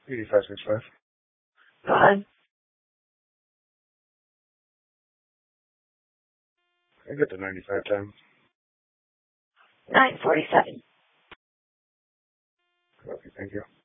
8565. Go ahead. I got the 95 time. 9:47. Okay, thank you.